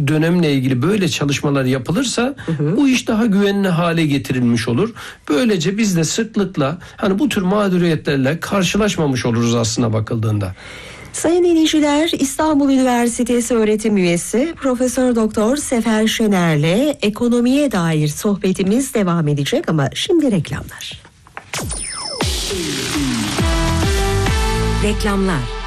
sonraki dönemle ilgili böyle çalışmalar yapılırsa bu iş daha güvenli hale getirilmiş olur. Böylece biz de sıklıkla hani bu tür mağduriyetlerle karşılaşmamış oluruz aslına bakıldığında. Sayın dinleyiciler, İstanbul Üniversitesi öğretim üyesi Profesör Doktor Sefer Şener'le ekonomiye dair sohbetimiz devam edecek ama şimdi reklamlar. Reklamlar.